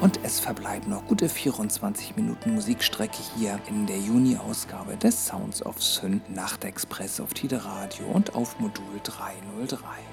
Und es verbleiben noch gute 24 Minuten Musikstrecke hier in der Juni-Ausgabe des Sounds of Syn Nachtexpress auf Tide Radio und auf Modul 303.